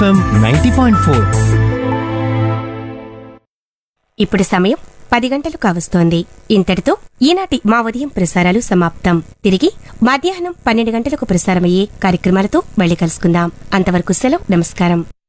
90.4. ఇప్పుడు సమయం 10 గంటలు కావస్తోంది. ఇంతటితో ఈనాటి మా ఉదయం ప్రసారాలు సమాప్తం. తిరిగి మధ్యాహ్నం 12 గంటలకు ప్రసారమయ్యే కార్యక్రమాలతో మళ్ళీ కలుసుకుందాం. అంతవరకు సెలవు. నమస్కారం.